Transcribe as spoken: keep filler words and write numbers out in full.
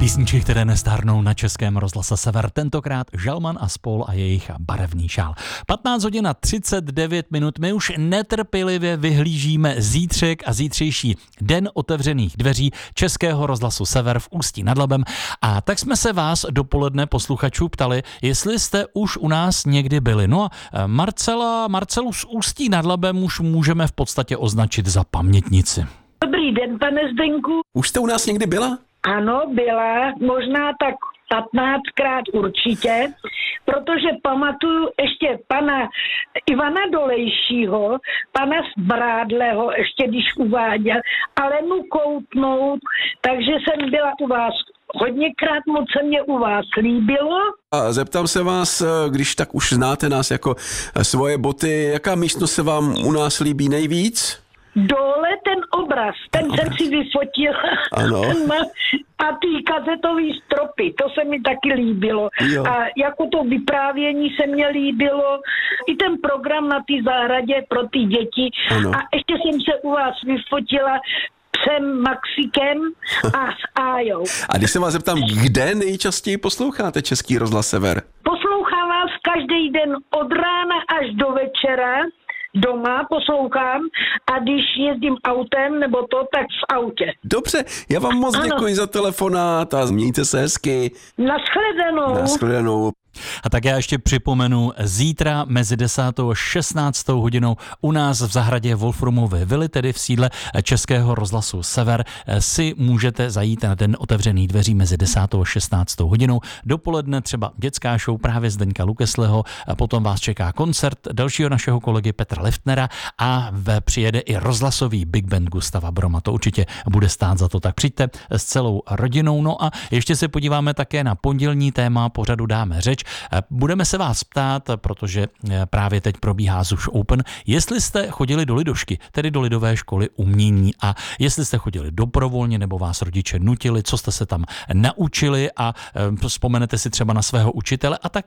Písničky, které nestárnou na Českém rozhlase Sever, tentokrát Žalman a spol a jejich Barevný šál. patnáct hodin a třicet devět minut, my už netrpělivě vyhlížíme zítřek a zítřejší den otevřených dveří Českého rozhlasu Sever v Ústí nad Labem. A tak jsme se vás dopoledne posluchačů ptali, jestli jste už u nás někdy byli. No a Marcela, Marcelu z Ústí nad Labem už můžeme v podstatě označit za pamětnici. Dobrý den, pane Zdenku. Už jste u nás někdy byla? Ano, byla, možná tak patnáctkrát určitě, protože pamatuju ještě pana Ivana Dolejšího, pana Zbrádleho, ještě když uváděl, Alenu Koutnou, takže jsem byla u vás hodněkrát, moc se mě u vás líbilo. A zeptám se vás, když tak už znáte nás jako svoje boty, jaká místnost se vám u nás líbí nejvíc? Dole ten obraz, ten, ten jsem si vyfotil. Ano. A ty kazetový stropy, to se mi taky líbilo. Jo. A jako to vyprávění se mně líbilo, i ten program na té zahradě pro ty děti. Ano. A ještě jsem se u vás vyfotila psem Maxikem a s Ájou. A když se vás zeptám, kde nejčastěji posloucháte Český rozhlas Sever? Poslouchám vás každý den od rána až do večera. Doma poslouchám a když jezdím autem nebo to, tak v autě. Dobře, já vám moc Ano. děkuji za telefonát a mějte se hezky. Nashledanou. Nashledanou. A tak já ještě připomenu, zítra mezi desátou a šestnáctou hodinou u nás v zahradě Wolframovy vily, tedy v sídle Českého rozhlasu Sever, si můžete zajít na den otevřených dveří mezi desátou a šestnáctou hodinou. Dopoledne třeba dětská show právě Zdeňka Lukesleho, a potom vás čeká koncert dalšího našeho kolegy Petra Liftnera a v, přijede i rozhlasový Big Band Gustava Broma. To určitě bude stát za to, tak přijďte s celou rodinou. No a ještě se podíváme také na pondělní téma pořadu Dáme řeč. Budeme se vás ptát, protože právě teď probíhá Zuš Open, jestli jste chodili do lidošky, tedy do lidové školy umění, a jestli jste chodili dobrovolně nebo vás rodiče nutili, co jste se tam naučili a vzpomenete si třeba na svého učitele a tak